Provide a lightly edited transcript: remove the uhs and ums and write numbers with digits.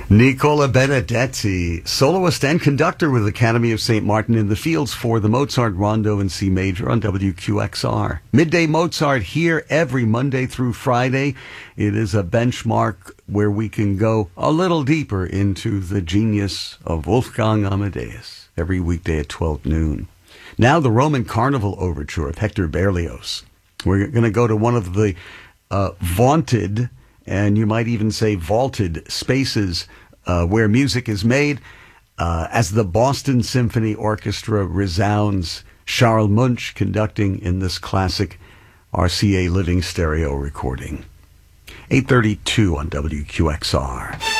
Nicola Benedetti, soloist and conductor with Academy of St. Martin in the Fields for the Mozart Rondo in C Major on WQXR. Midday Mozart here every Monday through Friday. It is a benchmark where we can go a little deeper into the genius of Wolfgang Amadeus every weekday at 12 noon. Now the Roman Carnival Overture of Hector Berlioz. We're going to go to one of the vaunted, and you might even say vaulted, spaces where music is made as the Boston Symphony Orchestra resounds. Charles Munch conducting in this classic RCA Living Stereo recording. 8:32 on WQXR.